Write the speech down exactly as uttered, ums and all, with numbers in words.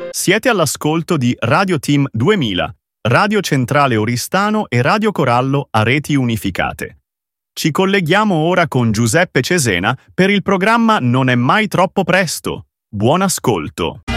Siete all'ascolto di Radio Team duemila, Radio Centrale Oristano e Radio Corallo a reti unificate. Ci colleghiamo ora con Giuseppe Cesena per il programma Non è mai troppo presto. Buon ascolto.